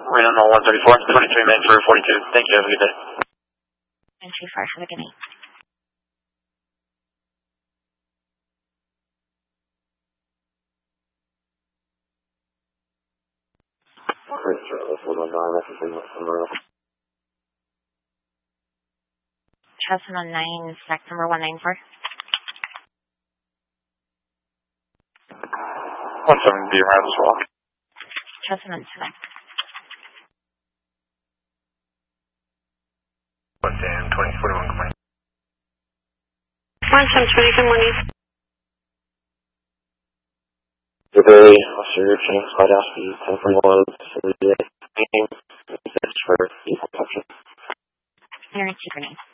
Reno 134, 23 minutes for 42. Thank you, have a good day. Entry 4, have a good night. Chestnut 9, stack number 194. 17 be around as well. Chestnut 7. 110, 2041, good morning. 1720, good morning. Good day, Officer James Badowski, 1041, facility. Name, for equal protection. Aaron, super nice.